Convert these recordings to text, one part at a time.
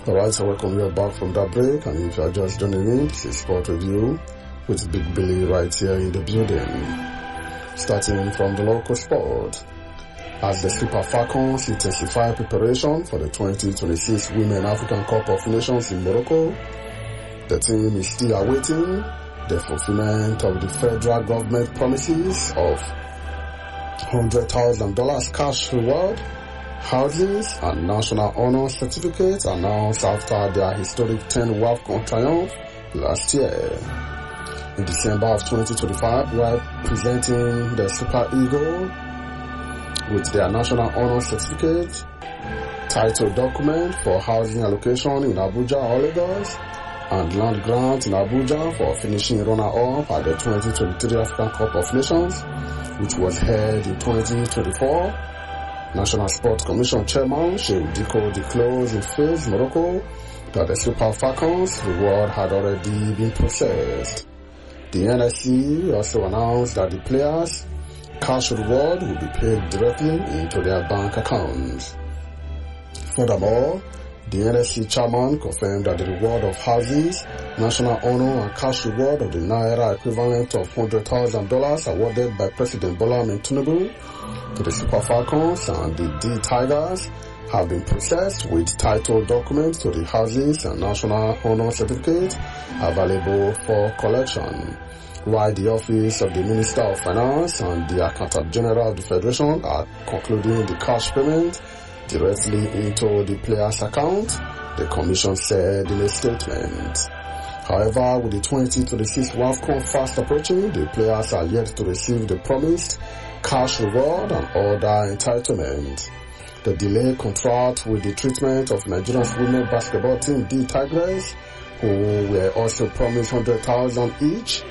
Alright, so welcome you back from that break, and if you are just joining in, this is Sport Review with Big Billy right here in the building. Starting from the local sport, as the Super Falcons intensify preparation for the 2026 Women African Cup of Nations in Morocco, the team is still awaiting the fulfillment of the federal government promises of $100,000 cash reward, houses and national honor certificates announced after their historic 10 WAFCON triumph last year. In December of 2025, while presenting the Super Eagle with their national honor certificate, title document for housing allocation in Abuja or Lagos, and land grant in Abuja for finishing runner-up at the 2023 African Cup of Nations, which was held in 2024. National Sports Commission Chairman Sheikh Diko disclosed in Fez, Morocco, that the Super Falcons reward had already been processed. The NSC also announced that the players' cash reward will be paid directly into their bank accounts. Furthermore, the NSC chairman confirmed that the reward of houses, national honor and cash reward of the Naira equivalent of $100,000 awarded by President Bola Ahmed Tinubu to the Super Falcons and the D Tigers have been processed with title documents to the houses and national honor certificates available for collection, while the Office of the Minister of Finance and the Accountant General of the Federation are concluding the cash payment directly into the players' account, the Commission said in a statement. However, with the 2026 WAFCON fast approaching, the players are yet to receive the promised cash reward and other entitlements. The delay contrasts with the treatment of Nigeria's women basketball team D Tigers, who were also promised $100,000 each,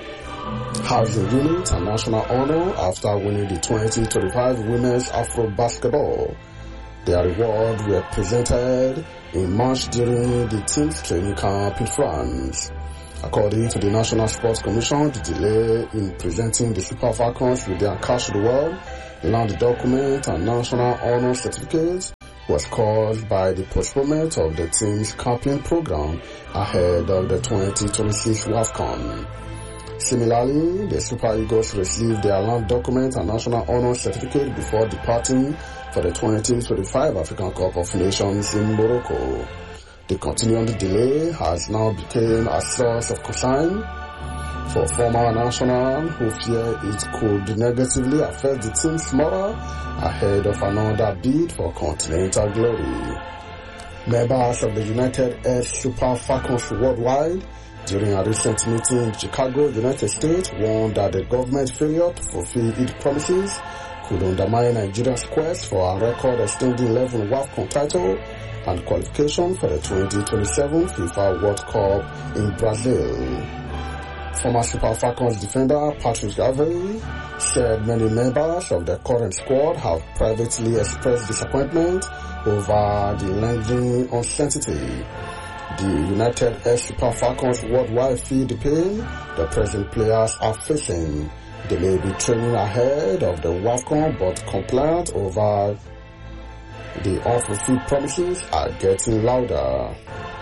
housing unit and national honor after winning the 2025 Women's Afro Basketball. Their rewards were presented in March during the team's training camp in France. According to the National Sports Commission, the delay in presenting the Super Falcons with their cash reward, land document and national honor certificates was caused by the postponement of the team's camping program ahead of the 2026 WAFCON. Similarly, the Super Eagles received their land document and national honor certificate before departing for the 2025 African Cup of Nations in Morocco. The continuing delay has now become a source of concern for former national who fear it could negatively affect the team's morale ahead of another bid for continental glory. Members of the United States Super Falcons worldwide during a recent meeting in Chicago, United States, warned that the government's failure to fulfill its promises could undermine Nigeria's quest for a record-extending 11 WAFCON title and qualification for the 2027 FIFA World Cup in Brazil. Former Super Falcons defender Patrick Avery said many members of the current squad have privately expressed disappointment over the lingering uncertainty the United States Super Falcons worldwide feel the pain the present players are facing. They may be training ahead of the WAFCON, but complaints over the unfulfilled promises are getting louder.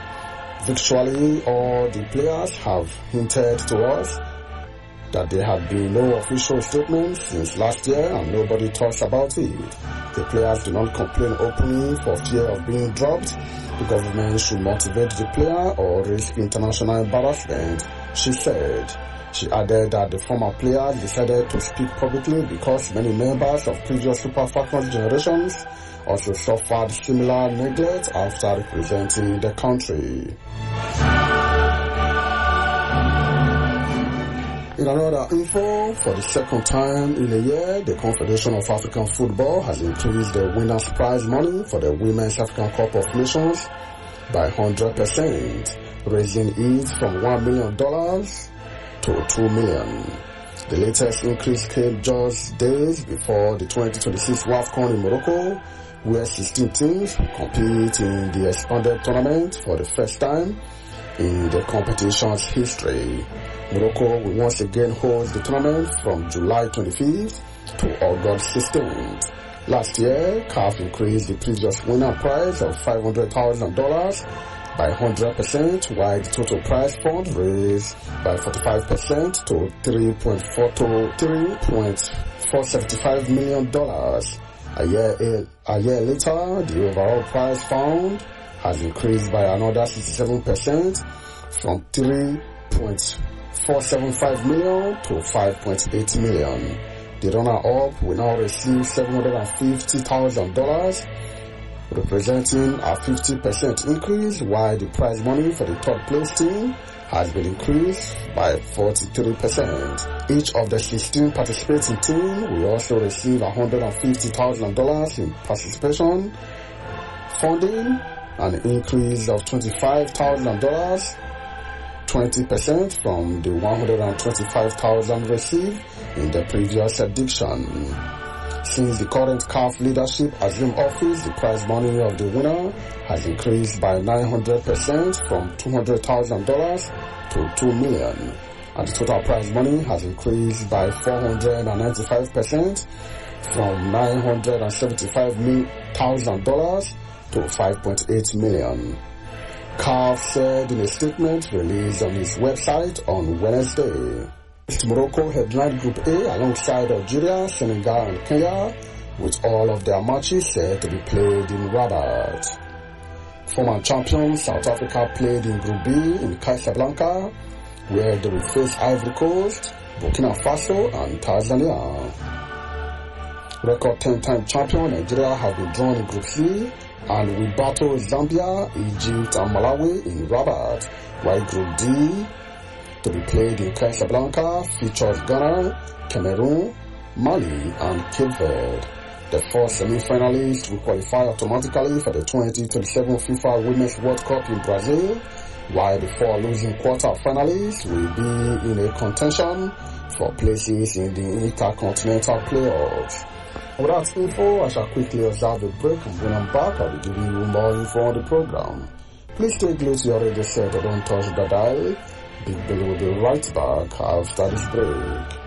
Virtually all the players have hinted to us that there have been no official statements since last year and nobody talks about it. The players do not complain openly for fear of being dropped. The government should motivate the player or risk international embarrassment, she said. She added that the former players decided to speak publicly because many members of previous Super Falcons generations also suffered similar neglect after representing the country. In another info, for the second time in a year, the Confederation of African Football has increased the winner's prize money for the Women's African Cup of Nations by 100%, raising it from $1 million to $2 million. The latest increase came just days before the 2026 WAFCON in Morocco, where 16 teams compete in the expanded tournament for the first time in the competition's history. Morocco will once again host the tournament from July 25th to August 16th. Last year, CAF increased the previous winner prize of $500,000 by 100%, while the total prize fund raised by 45% to $3.475 million. A year later, the overall prize fund has increased by another 67% from $3.475 million to $5.8 million. The runner-up will now receive $750,000, representing a 50% increase, while the prize money for the third place team has been increased by 43%. Each of the 16 participating teams will also receive $150,000 in participation funding, an increase of $25,000, 20% from the $125,000 received in the previous edition. Since the current CAF leadership assumed office, the prize money of the winner has increased by 900% from $200,000 to $2 million, and the total prize money has increased by 495% from $975,000 to $5.8 million. CAF said in a statement released on his website on Wednesday. Morocco headlined Group A alongside Algeria, Senegal and Kenya, with all of their matches set to be played in Rabat. Former champions South Africa played in Group B in Casablanca, where they will face Ivory Coast, Burkina Faso and Tanzania. Record 10-time champion Nigeria have been drawn in Group C and will battle Zambia, Egypt and Malawi in Rabat, while Group D, to be played in Casablanca, features Ghana, Cameroon, Mali and Cape Verde. The four semi-finalists will qualify automatically for the 2027 FIFA Women's World Cup in Brazil, while the four losing quarter-finalists will be in a contention for places in the Intercontinental Playoffs. With that info, I shall quickly observe a break, and when I'm back, I'll be giving you more info on the program. Please stay glued to your radio set and don't touch the dial. Big Billy will be right back after this break.